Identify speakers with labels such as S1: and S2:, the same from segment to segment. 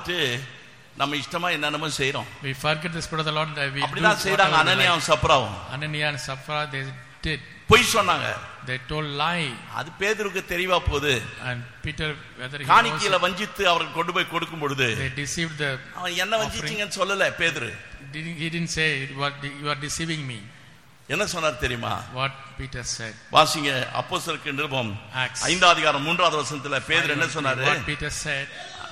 S1: மறந்துட்டு நம்ம இஷ்டமா என்னென்னமோ செய்றோம்.
S2: We forget the spirit of the Lord. We
S1: அப்படிதான் செய்றாங்க அனனியாவும் சப்ராவும்.
S2: Ananias and Sapphira, they did.
S1: பொய் சொன்னாங்க.
S2: They told lie.
S1: அது பேதுருக்கு தெரியவா போகுது.
S2: And Peter, whether he
S1: காணிக்கையில வஞ்சித்து அவருக்கு கொண்டு போய் கொடுக்கும் பொழுது
S2: they deceived the.
S1: அவன் என்ன வஞ்சிச்சீங்கன்னு சொல்லல பேதுரு.
S2: He didn't say you are deceiving me.
S1: என்ன சொன்னார் தெரியுமா?
S2: What Peter said.
S1: வாசிங்க அப்போஸ்தலருக்கு நிருபம் 5ஆம் அதிகாரம் 3ஆவது வசனத்துல பேதுரு என்ன சொன்னாரு?
S2: What Peter said.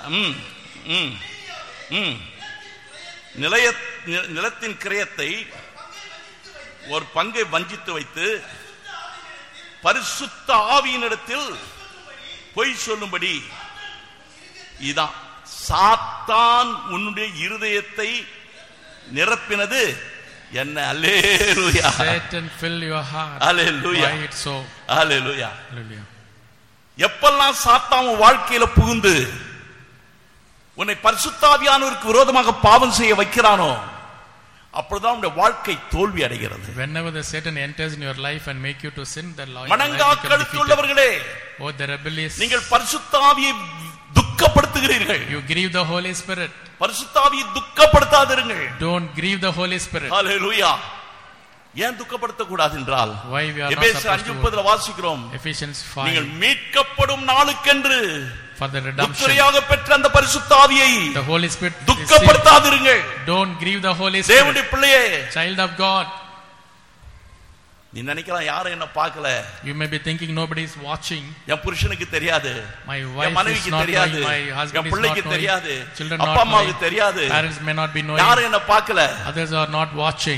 S1: நிலத்தின் கிரயத்தை ஒரு பங்கை வஞ்சித்து வைத்து பரிசுத்த ஆவியினிடத்தில் பொய் சொல்லும்படி. இதான் சாத்தான் உன்னுடைய இருதயத்தை நிரப்பினது என்ன? அல்லேலூயா.
S2: Satan fill your heart.
S1: Hallelujah.
S2: Why it so?
S1: Hallelujah.
S2: Hallelujah.
S1: எப்பெல்லாம் சாத்தான் உன் வாழ்க்கையில புகுந்து உன்னை பரிசுத்த ஆவியானவருக்கு விரோதமாக பாவம் செய்ய வைக்கிறானோ அப்பொழுதுதான் உன்னுடைய வாழ்க்கை தோல்வி அடைகிறது.
S2: Whenever the Satan enters in your life and make you to sin, the Lord.
S1: மனங்காக்கழுத்துள்ளவர்களே,
S2: oh the rebellious,
S1: நீங்கள் பரிசுத்த ஆவியை துக்கப்படுத்துகிறீர்கள்.
S2: You grieve the Holy Spirit.
S1: பரிசுத்த ஆவியை துக்கப்படுத்தாதீர்கள்.
S2: Don't grieve the Holy Spirit.
S1: ஹalleluya. ஏன் துக்கப்படுத்த கூடாது என்றால் எபேசியர் 5:30ல வாசிக்கிறோம்.
S2: Ephesians 5.
S1: நீங்கள் மீட்கப்படும் நாளுக்கென்று
S2: for the redemption
S1: முத்திரையாக பெற்ற அந்த பரிசுத்த ஆவியை
S2: the Holy Spirit
S1: துக்கப்படுத்தாதீர்கள்.
S2: Don't grieve the Holy Spirit.
S1: தேவனுடைய பிள்ளையே,
S2: child of God,
S1: நீ நினைக்கலாம் யாரும் என்ன பார்க்கல.
S2: You may be thinking nobody is watching.
S1: என் புருஷனுக்கு தெரியாது,
S2: my wife
S1: மனைவிக்கு
S2: is not
S1: தெரியாது,
S2: knowing, my husband
S1: N
S2: is
S1: பிள்ளைக்கு
S2: not knowing,
S1: தெரியாது,
S2: children
S1: அப்பா
S2: not
S1: அம்மாவுக்கு
S2: knowing,
S1: தெரியாது,
S2: parents may not be knowing,
S1: யாரும் என்ன பார்க்கல,
S2: others are not watching.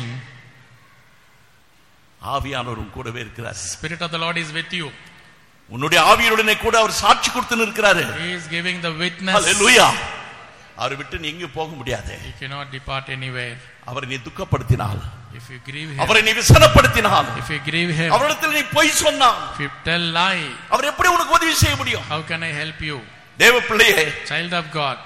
S1: ஆவியானவர் உன் கூடவே இருக்கிறார்.
S2: Spirit of the Lord is with you.
S1: உன்னுடைய ஆவியுடனே கூட அவர் சாட்சி கொடுத்து நிற்கிறாரு.
S2: He is giving the witness.
S1: ஹalleluya. அவரை விட்டு நீ எங்கேயும் போக முடியாது.
S2: You cannot depart anywhere.
S1: அவரை நீ துக்கப்படுத்தினால்,
S2: if you grieve him,
S1: அவரை நீ விசனப்படுத்தினால்,
S2: if you grieve him,
S1: அவரிடத்தில் நீ பொய் சொன்னால்,
S2: if you tell lie,
S1: அவர் எப்படி உனக்கு உதவி செய்ய முடியும்?
S2: how can I help you?
S1: தேவ பிள்ளையே,
S2: child of God,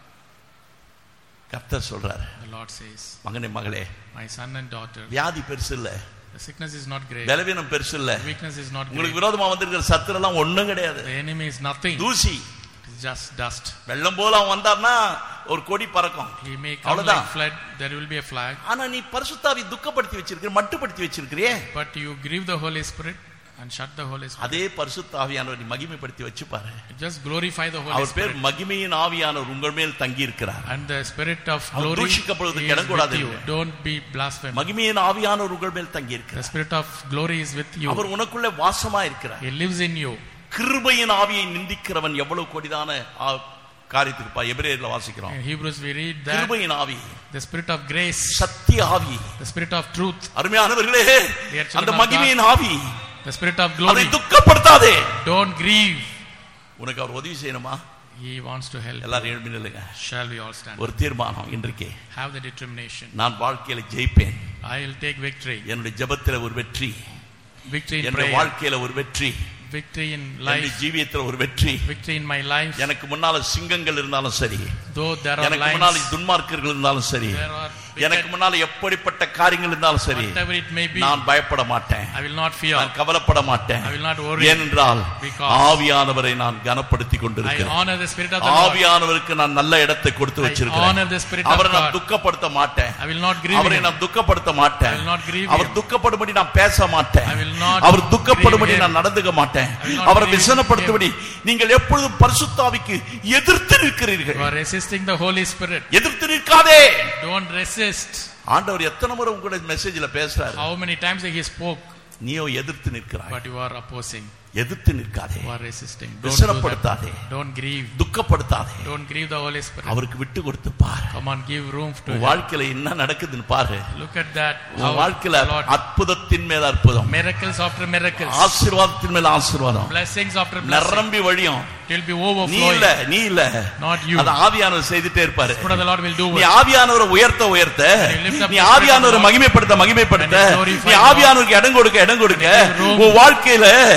S1: கர்த்தர் சொல்றாரு,
S2: the Lord says,
S1: மகனே மகளே,
S2: my son and daughter,
S1: வியாதி பெருசு இல்ல,
S2: the sickness is not great,
S1: பலவீனம் பெருசு இல்ல,
S2: weakness is not great,
S1: உங்களுக்கு விரோதமா வந்திருக்கிற சத்துரு எல்லாம் ஒண்ணும் கிடையாது.
S2: the enemy is nothing,
S1: தூசி,
S2: it is just dust.
S1: வெள்ளம் போல அவன் வந்தார்னா ஒரு கொடி பறக்கும்,
S2: he may come like flood, there will be a flag.
S1: ஆனா நீ பரிசுத்த ஆவியை துக்கப்படுத்தி வச்சிருக்கிற, மட்டுப்படுத்தி வச்சிருக்கிறியே,
S2: but you grieve the Holy Spirit and shut the Holy Spirit.
S1: அதே பரிசுத்த ஆவியானவர் நீ மகிமைப்படுத்தி வச்சு பாரு.
S2: just glorify the Holy
S1: our
S2: Spirit.
S1: பேர் மகிமையின் ஆவியானவர் உங்கள் மேல் தங்கி இருக்கிறார்.
S2: and the spirit of glory
S1: தூஷிக்கப்படுவதற்கு
S2: is
S1: இடம் கூடாது.
S2: with you. don't be blasphemous.
S1: மகிமையின் ஆவியானவர் உங்கள் மேல் தங்கி இருக்கிறார்.
S2: the spirit of glory is with you.
S1: அவர் உனக்குள்ளே வாசமா இருக்கிறார்.
S2: he lives in you.
S1: கிருபையின் ஆவியை நிந்திக்கிறவன் எவ்வளவு கொடிதான காரியத்துக்கு எபிரேயர்ல வாசிக்கிறோம்.
S2: in Hebrews we read that
S1: கிருபையின் ஆவி,
S2: the spirit of grace,
S1: சத்திய ஆவி,
S2: the spirit of truth,
S1: அருமையானவர்களே, அந்த மகிமையின் ஆவி,
S2: the spirit of glory,
S1: அதை துக்கப்படுத்தாதே.
S2: don't grieve.
S1: உனக்கு அவர் உதவி செய்யணுமா?
S2: he wants to help.
S1: எல்லாரும் எழும்பி நில்லுங்க.
S2: shall we all stand?
S1: ஒரு தீர்மானம் இன்றைக்கு,
S2: have the determination,
S1: நான் வாழ்க்கையில ஜெயிப்பேன்.
S2: I will take victory.
S1: என்னுடைய ஜெபத்திலே ஒரு வெற்றி,
S2: victory in
S1: என்னுடைய
S2: prayer,
S1: வாழ்க்கையில ஒரு வெற்றி,
S2: victory in life,
S1: என்னுடைய ஜீவியத்துல ஒரு வெற்றி,
S2: victory in my life.
S1: எனக்கு முன்னால சிங்கங்கள் இருந்தாலும் சரி,
S2: though there are
S1: எனக்கு
S2: lions,
S1: முன்னால துன்மார்க்கர்கள் இருந்தாலும் சரி, எனக்கு முன்னால எப்படிப்பட்ட காரியங்கள் இருந்தாலும் சரி,
S2: whatever it may be,
S1: நான் பயப்பட மாட்டேன்,
S2: I will not fear,
S1: நான் கவலைப்பட மாட்டேன்.
S2: I will not worry,
S1: ஏனென்றால் ஆவியானவரை நான் கனப்படுத்தி
S2: I
S1: கொண்டிருக்கிறேன்.
S2: honor the spirit of the Lord.
S1: ஆவியானவருக்கு நான் நல்ல இடத்தை கொடுத்து
S2: I honor
S1: வச்சிருக்கிறேன்.
S2: the spirit of
S1: அவரை நான்
S2: God.
S1: துக்கப்படுத்த மாட்டேன்,
S2: I will not grieve
S1: அவரை
S2: him.
S1: நான் துக்கப்படுத்த மாட்டேன்,
S2: I will not grieve
S1: our
S2: him.
S1: துக்கப்படும்படி நான் பேச மாட்டேன்,
S2: I will not
S1: our துக்கப்படும்படி
S2: grieve him.
S1: நான் நடந்துக்க மாட்டேன்,
S2: I will not
S1: அவரை
S2: grieve
S1: விசனப்படுத்தும்படி நீங்கள் எப்பொழுதும் பரிசுத்த ஆவிக்கு எதிர்த்து நிற்கிறீர்கள்.
S2: You are resisting the Holy Spirit.
S1: எதிர்த்து நிற்காதே.
S2: don't resist.
S1: ஆண்டவர் எத்தனை முறை உங்க மெசேஜ்ல பேசுறாரு,
S2: how many times he spoke,
S1: நீயோ எதிர்த்து நிற்கிறாய்.
S2: but you are opposing.
S1: எதிர்த்து நிற்காதே,
S2: you are resisting.
S1: விசனப்படுத்தாதே,
S2: don't grieve,
S1: துக்கப்படுத்தாதே,
S2: don't grieve the Holy Spirit.
S1: அவருக்கு விட்டு கொடுத்து பாரு.
S2: come on, give room to him.
S1: வாழ்க்கையில என்ன நடக்குதுன்னு பாரு.
S2: look at that,
S1: how வாழ்க்கையில அற்புதத்தின் மேல அற்புதம்,
S2: miracles after miracles,
S1: ஆசீர்வாதத்தின் மேல ஆசீர்வாதம்,
S2: blessings after blessings,
S1: நிரம்பி வழியும்.
S2: it will be overflowing.
S1: நீ இல்ல
S2: not you.
S1: அது ஆவியானவர் செய்துட்டே இருப்பாரு.
S2: Spirit of the Lord will do
S1: நீ
S2: it.
S1: ஆவியானவரை உயர்த்த நீ ஆவியானவரை மகிமைப்படுத்த நீ ஆவியானவருக்கு இடம் கொடுக்க உன் வாழ்க்கையில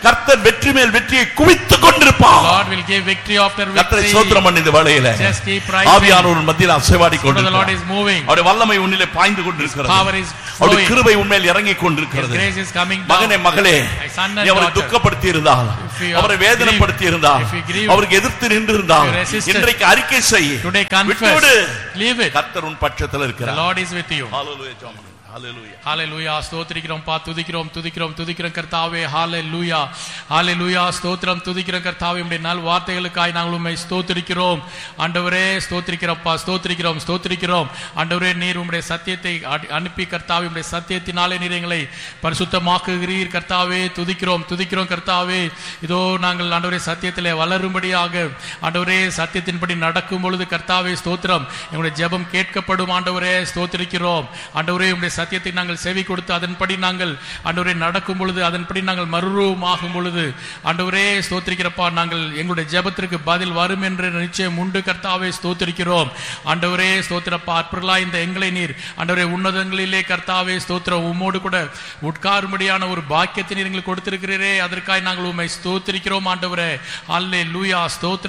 S1: கர்த்தர் வெற்றி மேல் வெற்றியை குவித்துக் கொண்டிருப்பார்.
S2: Lord will give victory after victory.
S1: கர்த்தரை ஸ்தோத்திரம் பண்ணு. இந்த வேளையிலே
S2: Just keep praising.
S1: ஆவியானவர் மத்தியில் அசைவாடி
S2: The Lord
S1: கொண்டிருக்கிறார்.
S2: is moving.
S1: அவருடைய வல்லமை உன்னிலே பாய்ந்து கொண்டிருக்கிறது.
S2: Power is
S1: அவருடைய
S2: flowing.
S1: கிருபை உன்மேல் இறங்கிக்
S2: His
S1: கொண்டிருக்கிறது.
S2: grace is coming down.
S1: மகனே மகளே,
S2: My son and
S1: நீ அவரை
S2: daughter.
S1: துக்கப்படுத்தி இருந்தால்,
S2: If you
S1: அவரை வேதனைப்படுத்தி இருந்தால்,
S2: if you grieve,
S1: அவருக்கு எதிர்த்து நின்று இருந்தால்,
S2: if you resisted,
S1: இன்றைக்கு அறிக்கை செய்.
S2: Today
S1: விட்டுவிடு.
S2: confess. Leave it.
S1: கர்த்தர் உன் பட்சத்தில்
S2: The
S1: இருக்கிறார்.
S2: Lord is with you.
S1: ஹalleluya ஜெபம். ஹalleluya.
S2: ஹalleluya. ஸ்தோத்திரிக்கிறோம் பா, துதிக்கிறோம் துதிக்கிறோம் கர்த்தாவே. ஹalleluya. ஹalleluya. ஸ்தோத்திரம் துதிக்கிறோம் கர்த்தாவே. உம்முடைய நல் வார்த்தைகளுக்காய் நாங்கள் உம்மை ஸ்தோத்திரிக்கிறோம் ஆண்டவரே. ஸ்தோத்திரிக்கிறோம்ப்பா, ஸ்தோத்திரிக்கிறோம் ஆண்டவரே. நீர் உம்முடைய சத்தியத்தை அனுப்பி கர்த்தாவே, உம்முடைய சத்தியத்தினாலே நீர் எங்களை பரிசுத்தமாக்குகிறீர் கர்த்தாவே. துதிக்கிறோம் கர்த்தாவே. இதோ நாங்கள் ஆண்டவரே சத்தியத்திலே வளரும்படியாக ஆண்டவரே சத்தியத்தின்படி நடக்கும் பொழுது கர்த்தாவே ஸ்தோத்திரம், எங்களுடைய ஜெபம் கேட்கப்படும் ஆண்டவரே. ஸ்தோத்திரிக்கிறோம் ஆண்டவரே. உம்முடைய சத்தியத்தை நாங்கள் செவி கொடுத்து அதன்படி நாங்கள் ஆண்டவரே நடக்கும் பொழுது, அதன்படி நாங்கள் மறுரூபமாகும் பொழுது ஆண்டவரே ஸ்தோத்திரிக்கிறப்பா, நாங்கள் எங்களுடைய ஜெபத்திற்கு பதில் வரும் என்று நிச்சயம் உண்டு கர்த்தாவே. ஸ்தோத்திரிக்கிறோம் ஆண்டவரே. ஸ்தோத்திரப்பா, அற்புதலா இந்த எங்களை நீர் ஆண்டவரே உன்னதங்களிலே கர்த்தாவே ஸ்தோத்திரம் உம்மோடு கூட உட்காரும்படியான ஒரு பாக்கியத்தை நீர் எங்களுக்கு கொடுத்திருக்கிறீரே, அதற்காக நாங்கள் உம்மை ஸ்தோத்திரிக்கிறோம் ஆண்டவரே. அல்லேலூயா.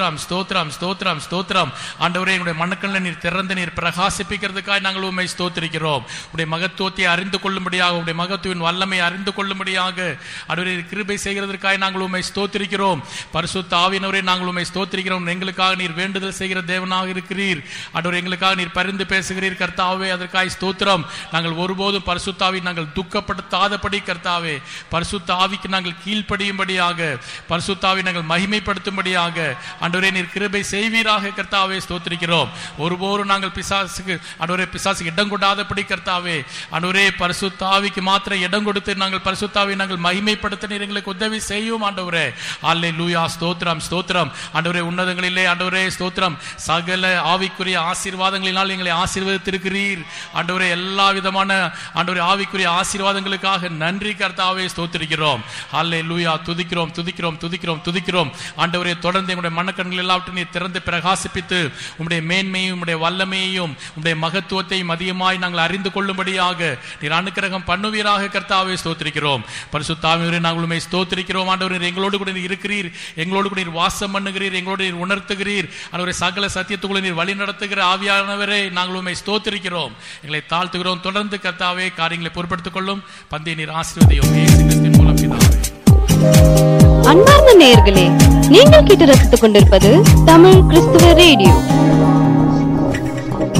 S2: ஸ்தோத்திரம் ஆண்டவரே. எங்களுடைய மனக்கண்ணில் நீர் திறந்து நீர் பிரகாசிப்பிக்கிறதுக்காக நாங்கள் உம்மை ஸ்தோத்திரிக்கிறோம். உடைய மகத்துவத்தை அறிந்து கொள்ளும்படியாக, உடைய மகத்துவின் வல்லமை அறிந்து கொள்ளும்படியாக ஆண்டவரே கிருபை செய்கிறதற்காக நாங்கள் உம்மை ஸ்தோத்திரிக்கிறோம். பரிசுத்த ஆவியானவரே, நாங்கள் உம்மை ஸ்தோத்திரிக்கிறோம். எங்களுக்காக நீர் வேண்டுதல் செய்கிற தேவனாக இருக்கிறீர் ஆண்டவரே. எங்களுக்காக நீர் பரிந்து பேசுகிறீர் கர்த்தாவே, அதற்காக ஸ்தோத்திரம். நாங்கள் ஒருபோதும் பரிசுத்த ஆவியை நாங்கள் துக்கப்படுத்தாதபடி கர்த்தாவே, பரிசுத்த ஆவிக்கு நாங்கள் கீழ்ப்படியும்படியாக, பரிசுத்த ஆவியை நாங்கள் மகிமைப்படுத்தும்படியாக ஆண்டவரே நீர் கிருபை செய்வீராக கர்த்தாவே. ஸ்தோத்திரிக்கிறோம். ஒருபோதும் நாங்கள் பிசாசுக்கு ஆண்டவரே பிசாசுக்கு இடம் கொடாதபடி கர்த்தாவே ஆண்டவரே பரிசுத்த ஆவிக்கு மாத்திரம் இடம் கொடுத்து நாங்கள் பரிசுத்த ஆவியை நாங்கள் மகிமைப்படுத்த நீர் எங்களுக்கு உதவி செய்யும் ஆண்டவரே. அல்லேலூயா. ஸ்தோத்திரம் ஆண்டவரே. உன்னதங்களிலே ஆண்டவரே ஸ்தோத்திரம், சகல ஆவிக்குரிய ஆசீர்வாதங்களினால் எங்களை ஆசீர்வதித்திருக்கிறீர் ஆண்டவரே. எல்லா விதமான ஆண்டவரே ஆவிக்குரிய ஆசீர்வாதங்களுக்காக நன்றி கர்த்தாவே. ஸ்தோத்திரிக்கிறோம். அல்லேலூயா. துதிக்கிறோம் ஆண்டவரே. தொடர்ந்து எங்களுடைய மனக்கண்கள் எல்லாவற்றையும் நீர் திறந்து பிரகாசிப்பித்து உம்முடைய மேன்மையும் உம்முடைய வல்லமையையும் உம்முடைய மகத்துவத்தையும் அதிகமாய் நாங்கள் அறிந்து கொள்ளும்படியாக நீர் அனுக்கிரகம் பண்ணுவீராக கர்த்தாவே. ஸ்தோத்திரிக்கிறோம். பரிசுத்த ஆவியானவரே, நாங்கள் உம்மை ஸ்தோத்திரிக்கிறோம் ஆண்டவரே. எங்களோடு கூட நீர் இருக்கிறீர், எங்களோடு கூட நீர் வாசம் பண்ணுகிறீர், எங்களோடு நீர் உணர்த்துகிறீர் ஆண்டவரே. சகல சத்தியத்துக்குள்ள நீர் வழி நடத்துகிற ஆவியானவரே, நாங்கள் உம்மை ஸ்தோத்திரிக்கிறோம். எங்களை தாழ்த்துகிறோம். தொடர்ந்து கர்த்தாவே காரியங்களை பொறுப்படுத்திக் கொள்ளும். பந்தை நீர் ஆசீர்வதியும் இயேசு கிறிஸ்துவின் மூலம் பிதாவே.
S3: அன்பார்ந்த நேயர்களே, நீங்கள் கேட்டு ரசித்துக் கொண்டிருப்பது தமிழ் கிறிஸ்துவ ரேடியோ.